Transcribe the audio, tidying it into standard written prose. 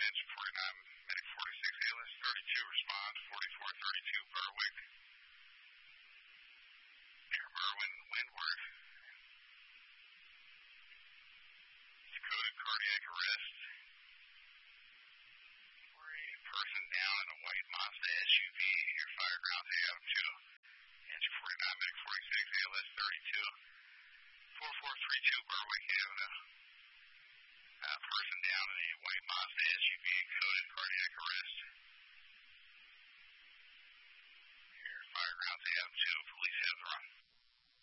engine 49, medic 46, ALS 32, respond 4432 Berwick. Near Merwin, Windward. Decoded cardiac arrest. For a person down in a white Mazda SUV near Firegrounds AM2. Engine 49, medic 46, ALS 32. 4432 Berwick Avenue. Person down in a white Mazda SUV, coded cardiac arrest. Here, Firegrounds AM2, police have the run.